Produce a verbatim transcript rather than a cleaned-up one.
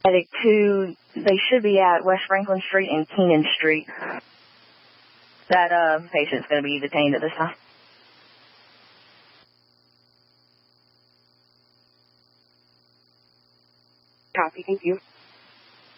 Medic two, they should be at West Franklin Street and Keenan Street. That uh, patient's going to be detained at this time. Copy, thank you.